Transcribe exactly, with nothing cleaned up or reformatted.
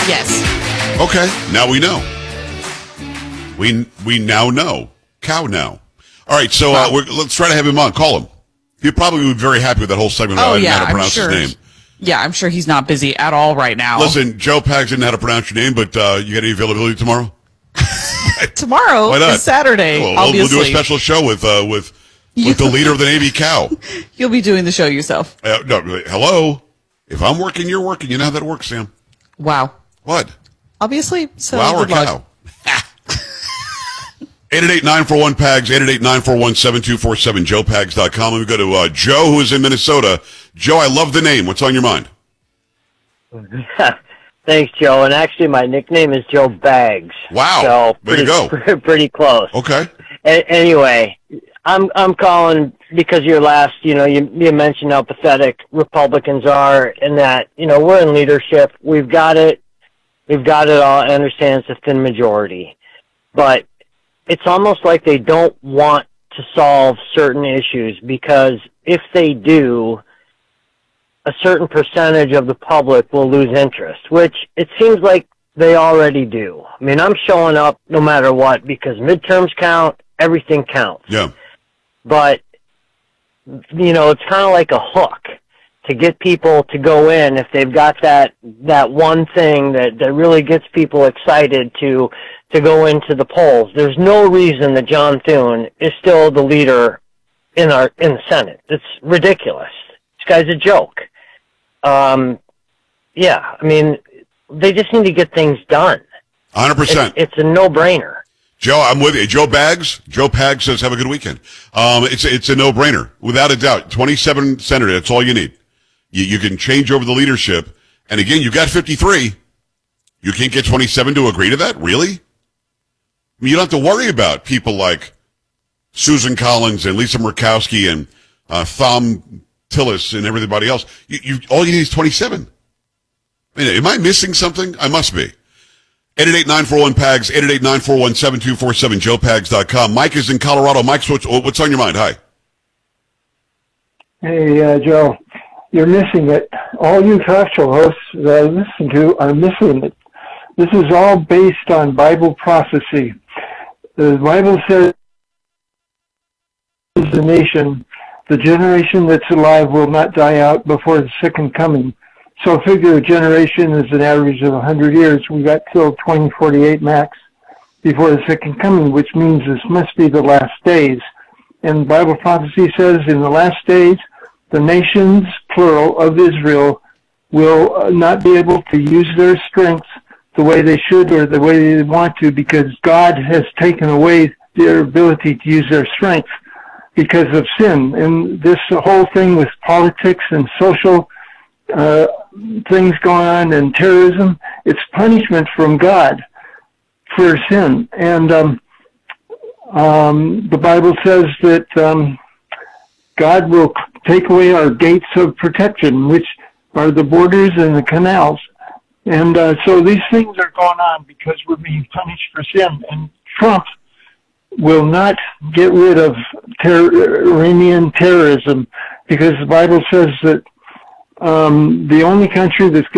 Yes. Okay, now we know. We we now know. Cow now. All right, so uh, we're, let's try to have him on. Call him. He probably would be very happy with that whole segment. Oh, I didn't know yeah, how to I'm pronounce sure. his name. Yeah, I'm sure he's not busy at all right now. Listen, Joe Pags didn't know how to pronounce your name, but uh, you got any availability tomorrow? Tomorrow Why not? is Saturday, Well, we'll, obviously. we'll do a special show with uh, with with the leader of the Navy cow. You'll be doing the show yourself. Uh, no, hello. If I'm working, you're working. You know how that works, Sam. Wow. What? Obviously. So Wow or good luck. cow? eight eight eight, nine four one, P A G S, eight eight eight, nine four one, seven two four seven, joe pags dot com. We go to uh, Joe, who is in Minnesota. Joe, I love the name. What's on your mind? Thanks, Joe. And actually, my nickname is Joe Bags. Wow. So Way pretty, to go. Pretty, pretty close. Okay. A- anyway, I'm I'm calling because your last, you know, you you mentioned how pathetic Republicans are, and that, you know, we're in leadership. We've got it. We've got it all. I understand it's a thin majority, but it's almost like they don't want to solve certain issues, because if they do, a certain percentage of the public will lose interest, which it seems like they already do. I mean, I'm showing up no matter what because midterms count, everything counts. Yeah. But, you know, it's kind of like a hook to get people to go in if they've got that that one thing that, that really gets people excited to to go into the polls. There's no reason that John Thune is still the leader in our in the Senate. It's ridiculous. This guy's a joke. Um, yeah, I mean, they just need to get things done. one hundred percent. It's, it's a no-brainer. Joe, I'm with you. Joe Bags. Joe Pags says, have a good weekend. Um, it's, it's a no-brainer, without a doubt. twenty-seven senators, that's all you need. You, you can change over the leadership. And again, you got fifty-three. You can't get twenty-seven to agree to that? Really? I mean, you don't have to worry about people like Susan Collins and Lisa Murkowski and uh, Thom Tillis and everybody else. You, you, all you need is twenty-seven. I mean, am I missing something? I must be. eight eight eight, nine four one, P A G S, eight eight eight, nine four one, seven two four seven, joe pags dot com. Mike is in Colorado. Mike, what's, what's on your mind? Hi. Hey, uh, Joe, you're missing it. All you talk show hosts that I listen to are missing it. This is all based on Bible prophecy. The Bible says the nation, the generation that's alive will not die out before the second coming. So figure a generation is an average of one hundred years. We got till twenty forty-eight max before the second coming, which means this must be the last days. And Bible prophecy says in the last days, the nations, plural, of Israel will not be able to use their strength the way they should or the way they want to, because God has taken away their ability to use their strength because of sin. And this whole thing with politics and social uh, things going on and terrorism, it's punishment from God for sin. And um, um, the Bible says that um, God will take away our gates of protection, which are the borders and the canals. And uh, so these things are going on because we're being punished for sin. And Trump will not get rid of ter- Iranian terrorism, because the Bible says that um, the only country that's